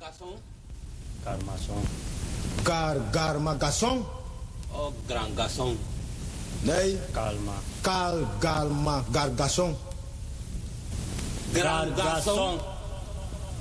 garçon. Garmason. Garmagasson? Oh, grand garçon. Nee. Calma. Galma, gargasson. Grand garçon.